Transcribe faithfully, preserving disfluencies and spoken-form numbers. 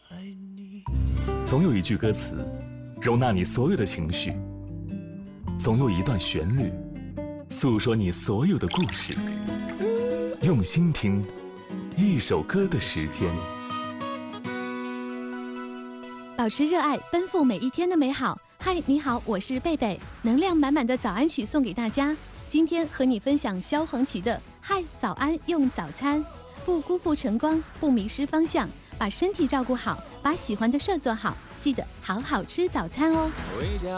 总有一句歌词，容纳你所有的情绪；总有一段旋律，诉说你所有的故事。用心听，一首歌的时间。 保持热爱，奔赴每一天的美好。嗨，你好，我是贝贝，能量满满的早安曲送给大家。今天和你分享萧煌奇的《嗨早安用早餐》，不辜负晨光，不迷失方向，把身体照顾好，把喜欢的事做好，记得好好吃早餐哦。